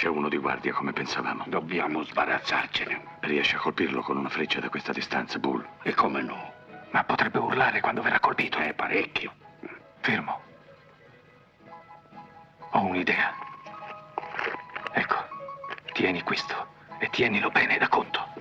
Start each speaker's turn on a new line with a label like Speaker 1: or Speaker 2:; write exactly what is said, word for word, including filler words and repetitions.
Speaker 1: c'è uno di guardia come pensavamo.
Speaker 2: Dobbiamo sbarazzarcene.
Speaker 1: Riesci a colpirlo con una freccia da questa distanza, Bull?
Speaker 2: E come no?
Speaker 3: Ma potrebbe urlare quando verrà colpito.
Speaker 2: È parecchio.
Speaker 3: Fermo. Ho un'idea. Ecco, tieni questo e tienilo bene da conto.